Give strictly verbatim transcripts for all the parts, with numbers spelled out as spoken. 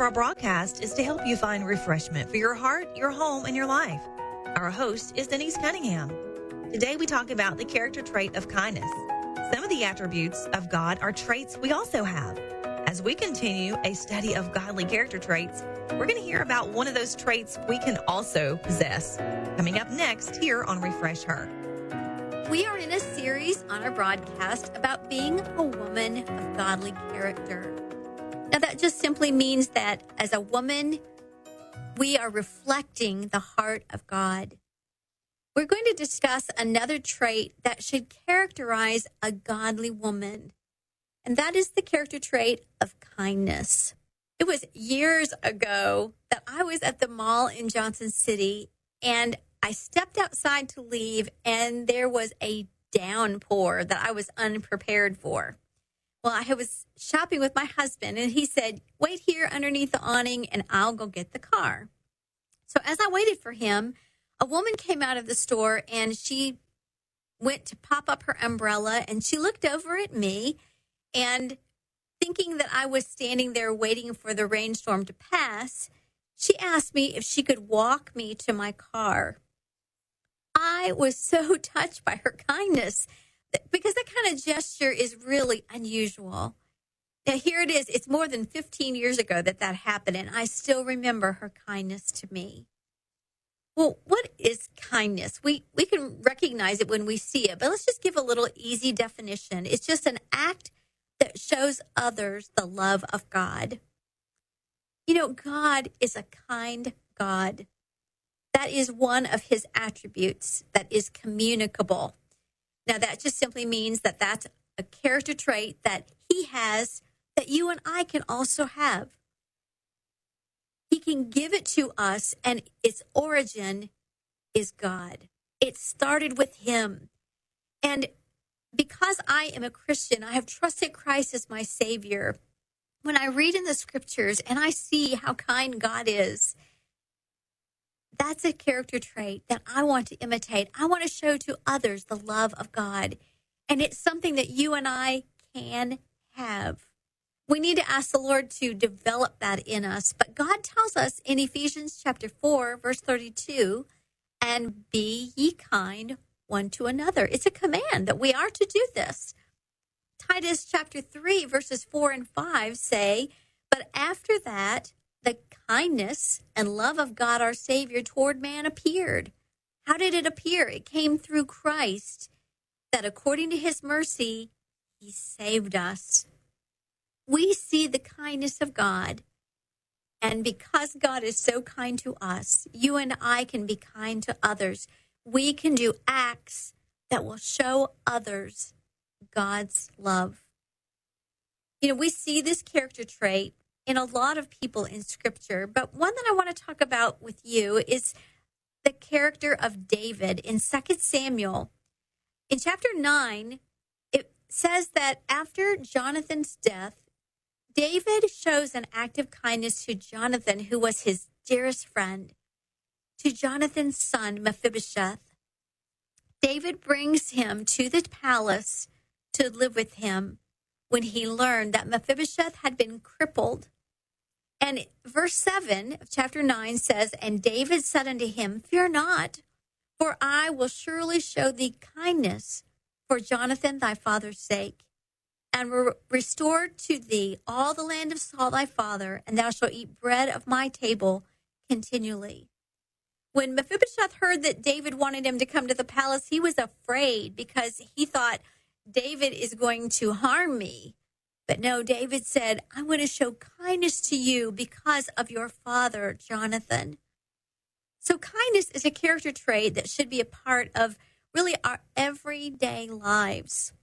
our broadcast is to help you find refreshment for your heart, your home, and your life. Our host is Denise Cunningham. Today we talk about the character trait of kindness. Some of the attributes of God are traits we also have. As we continue a study of godly character traits, we're going to hear about one of those traits we can also possess. Coming up next here on Refresh Her. We are in a series on our broadcast about being a woman of godly character. Now, that just simply means that as a woman, we are reflecting the heart of God. We're going to discuss another trait that should characterize a godly woman, and that is the character trait of kindness. It was years ago that I was at the mall in Johnson City, and I stepped outside to leave, and there was a downpour that I was unprepared for. Well, I was shopping with my husband, and he said, wait here underneath the awning, and I'll go get the car. So as I waited for him, a woman came out of the store, and she went to pop up her umbrella, and she looked over at me, and thinking that I was standing there waiting for the rainstorm to pass, she asked me if she could walk me to my car. I was so touched by her kindness because that kind of gesture is really unusual. Now, here it is. It's more than fifteen years ago that that happened, and I still remember her kindness to me. Well, what is kindness? We we can recognize it when we see it, but let's just give a little easy definition. It's just an act that shows others the love of God. You know, God is a kind God. That is one of his attributes that is communicable. Now, that just simply means that that's a character trait that he has that you and I can also have. He can give it to us, and its origin is God. It started with him. And because I am a Christian, I have trusted Christ as my Savior. When I read in the scriptures and I see how kind God is, that's a character trait that I want to imitate. I want to show to others the love of God. And it's something that you and I can have. We need to ask the Lord to develop that in us. But God tells us in Ephesians chapter four, verse thirty-two, and be ye kind one to another. It's a command that we are to do this. Titus chapter three, verses four and five say, but after that, the kindness and love of God our Savior toward man appeared. How did it appear? It came through Christ, that according to his mercy, he saved us. We see the kindness of God, and because God is so kind to us, you and I can be kind to others. We can do acts that will show others God's love. You know, we see this character trait in a lot of people in Scripture, but one that I want to talk about with you is the character of David in Second Samuel. In chapter nine, it says that after Jonathan's death, David shows an act of kindness to Jonathan, who was his dearest friend, to Jonathan's son, Mephibosheth. David brings him to the palace to live with him when he learned that Mephibosheth had been crippled. And verse seven of chapter nine says, and David said unto him, fear not, for I will surely show thee kindness for Jonathan thy father's sake, and will restore to thee all the land of Saul thy father, and thou shalt eat bread of my table continually. When Mephibosheth heard that David wanted him to come to the palace, he was afraid because he thought, David is going to harm me. But no, David said, I want to show kindness to you because of your father, Jonathan. So kindness is a character trait that should be a part of really our everyday lives.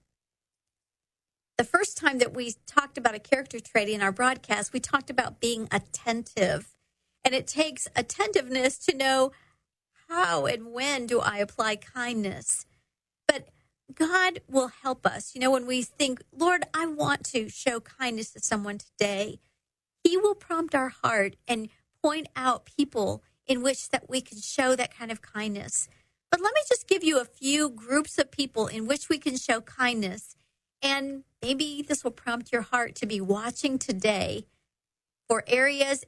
The first time that we talked about a character trait in our broadcast, we talked about being attentive. And it takes attentiveness to know how and when do I apply kindness. But God will help us. You know, when we think, Lord, I want to show kindness to someone today, he will prompt our heart and point out people in which that we can show that kind of kindness. But let me just give you a few groups of people in which we can show kindness. And maybe this will prompt your heart to be watching today for areas